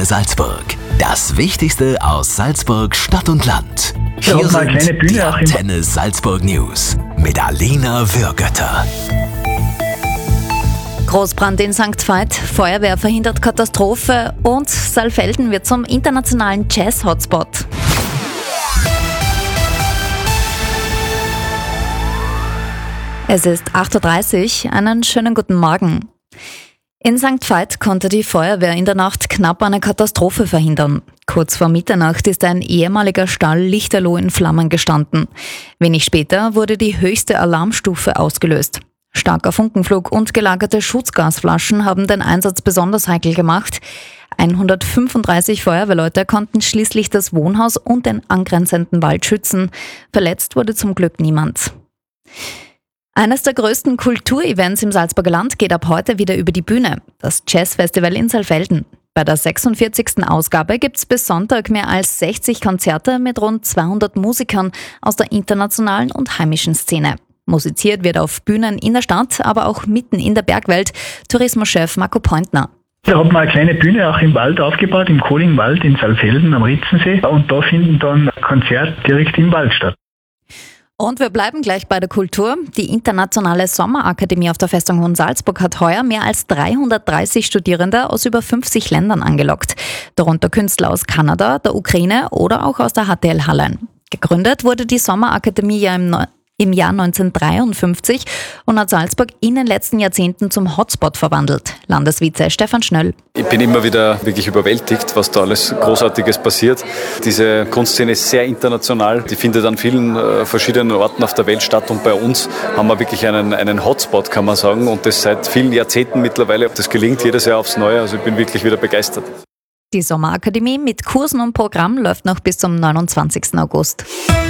Antenne Salzburg. Das Wichtigste aus Salzburg Stadt und Land. Ja, Hier mal eine kleine sind Bühne die auch im- Antenne Salzburg News mit Alena Würgötter. Großbrand in St. Veit, Feuerwehr verhindert Katastrophe und Saalfelden wird zum internationalen Jazz-Hotspot. Es ist 8.30 Uhr, einen schönen guten Morgen. In St. Veit konnte die Feuerwehr in der Nacht knapp eine Katastrophe verhindern. Kurz vor Mitternacht ist ein ehemaliger Stall lichterloh in Flammen gestanden. Wenig später wurde die höchste Alarmstufe ausgelöst. Starker Funkenflug und gelagerte Schutzgasflaschen haben den Einsatz besonders heikel gemacht. 135 Feuerwehrleute konnten schließlich das Wohnhaus und den angrenzenden Wald schützen. Verletzt wurde zum Glück niemand. Eines der größten Kulturevents im Salzburger Land geht ab heute wieder über die Bühne, das Jazzfestival in Saalfelden. Bei der 46. Ausgabe gibt es bis Sonntag mehr als 60 Konzerte mit rund 200 Musikern aus der internationalen und heimischen Szene. Musiziert wird auf Bühnen in der Stadt, aber auch mitten in der Bergwelt. Tourismuschef Marco Pointner. Da hat man eine kleine Bühne auch im Wald aufgebaut, im Kohlingwald in Saalfelden am Ritzensee. Und da finden dann Konzerte direkt im Wald statt. Und wir bleiben gleich bei der Kultur. Die Internationale Sommerakademie auf der Festung Hohen Salzburg hat heuer mehr als 330 Studierende aus über 50 Ländern angelockt. Darunter Künstler aus Kanada, der Ukraine oder auch aus der HTL Halle. Gegründet wurde die Sommerakademie ja im Jahr 1953 und hat Salzburg in den letzten Jahrzehnten zum Hotspot verwandelt. Landesvize Stefan Schnöll. Ich bin immer wieder wirklich überwältigt, was da alles Großartiges passiert. Diese Kunstszene ist sehr international. Die findet an vielen verschiedenen Orten auf der Welt statt. Und bei uns haben wir wirklich einen Hotspot, kann man sagen. Und das seit vielen Jahrzehnten mittlerweile. Das gelingt jedes Jahr aufs Neue. Also ich bin wirklich wieder begeistert. Die Sommerakademie mit Kursen und Programm läuft noch bis zum 29. August.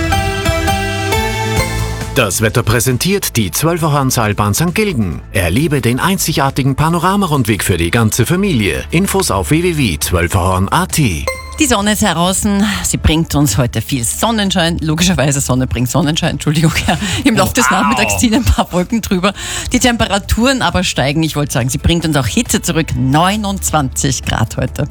Das Wetter präsentiert die 12er-Seilbahn St. Gilgen. Erlebe den einzigartigen Panoramarundweg für die ganze Familie. Infos auf www.12erhorn.at. Die Sonne ist draußen, sie bringt uns heute viel Sonnenschein. Logischerweise, Sonne bringt Sonnenschein, Entschuldigung. Ja, im Laufe des Nachmittags ziehen ein paar Wolken drüber. Die Temperaturen aber steigen. Ich wollte sagen, sie bringt uns auch Hitze zurück. 29 Grad heute.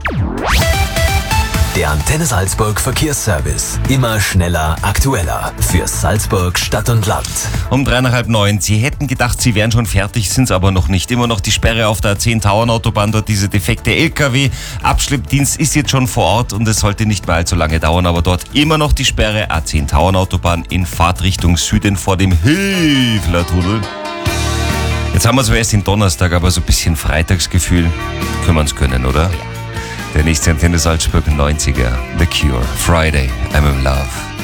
Der Antenne Salzburg Verkehrsservice. Immer schneller, aktueller. Für Salzburg Stadt und Land. Um 8:30. Sie hätten gedacht, Sie wären schon fertig, sind es aber noch nicht. Immer noch die Sperre auf der A10-Tauernautobahn, dort diese defekte LKW. Abschleppdienst ist jetzt schon vor Ort und es sollte nicht mehr allzu lange dauern, aber dort immer noch die Sperre A10-Tauernautobahn in Fahrtrichtung Süden vor dem Hilflertunnel. Jetzt haben wir zwar erst den Donnerstag, aber so ein bisschen Freitagsgefühl können wir uns gönnen, oder? Der nächste Antenne Salzburg 90er, The Cure, Friday, I'm in Love.